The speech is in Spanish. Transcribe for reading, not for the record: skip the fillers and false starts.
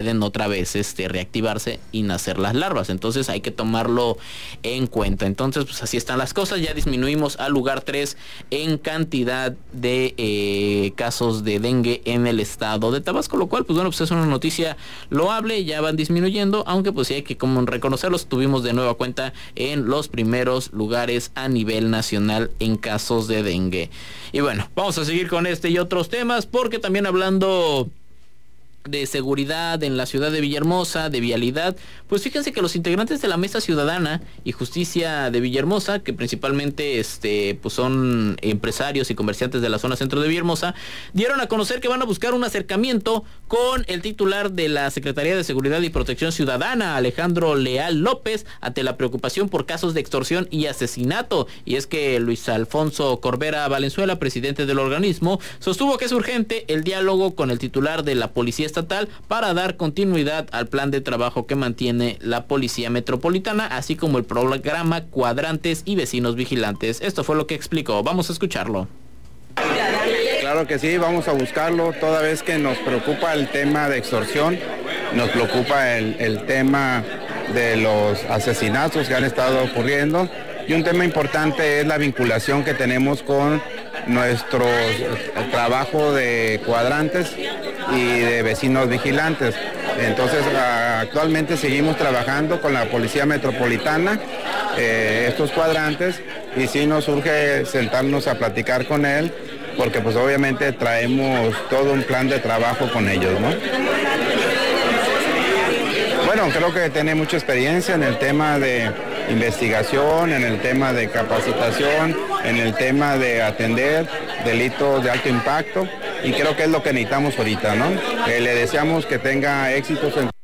pueden otra vez reactivarse y nacer las larvas. Entonces hay que tomarlo en cuenta. Entonces pues así están las cosas. Ya disminuimos al lugar 3 en cantidad de casos de dengue en el estado de Tabasco, lo cual pues bueno, pues es una noticia loable. Ya van disminuyendo, aunque pues sí hay que como reconocerlos, tuvimos de nueva cuenta en los primeros lugares a nivel nacional en casos de dengue. Y bueno, vamos a seguir con este y otros temas, porque también hablando de seguridad en la ciudad de Villahermosa, de vialidad, pues fíjense que los integrantes de la Mesa Ciudadana y Justicia de Villahermosa, que principalmente pues son empresarios y comerciantes de la zona centro de Villahermosa, dieron a conocer que van a buscar un acercamiento con el titular de la Secretaría de Seguridad y Protección Ciudadana, Alejandro Leal López, ante la preocupación por casos de extorsión y asesinato. Y es que Luis Alfonso Corbera Valenzuela, presidente del organismo, sostuvo que es urgente el diálogo con el titular de la Policía Estatal para dar continuidad al plan de trabajo que mantiene la Policía Metropolitana, así como el programa Cuadrantes y Vecinos Vigilantes. Esto fue lo que explicó. Vamos a escucharlo. Claro que sí, vamos a buscarlo, toda vez que nos preocupa el tema de extorsión, nos preocupa el tema de los asesinatos que han estado ocurriendo, y un tema importante es la vinculación que tenemos con nuestro trabajo de cuadrantes y de vecinos vigilantes. Entonces actualmente seguimos trabajando con la Policía Metropolitana, estos cuadrantes, y sí nos urge sentarnos a platicar con él, porque pues obviamente traemos todo un plan de trabajo con ellos, ¿no? Bueno, creo que tiene mucha experiencia en el tema de investigación, en el tema de capacitación, en el tema de atender delitos de alto impacto, y creo que es lo que necesitamos ahorita, ¿no? Le deseamos que tenga éxitos en